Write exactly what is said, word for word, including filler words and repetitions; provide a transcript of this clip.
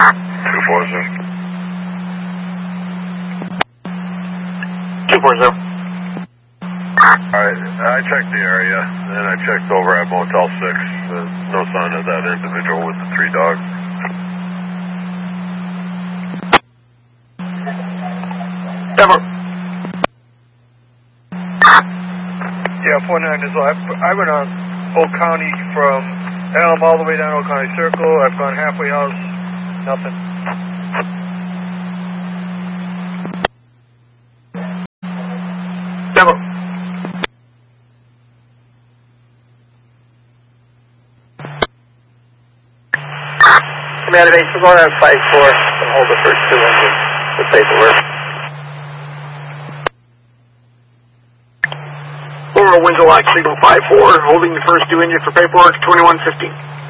two four zero. two four zero. Alright, I checked the area, and I checked over at Motel six. There's no sign of that individual with the three dogs. Never. Yeah, four nine is I, I went on Old County from Elm all the way down Old County Circle. I've gone halfway house, nothing. Never. Command eight, we're going on five four and hold the first two engines for paperwork. Laurel Windsor Lock, signal five four, holding the first two engine for paperwork, twenty-one fifteen.